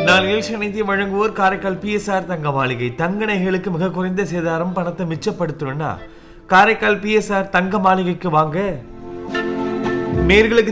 நாளில் நிதி வழங்குவோர் காரைக்கால் PSR தங்க மாளிகை. தங்க நகைகளுக்கு மிக குறைந்த சேதாரம், பணத்தை மிச்சப்படுத்தணும்னா காரைக்கால் PSR தங்க மாளிகைக்கு வாங்க. நேர்களுக்கு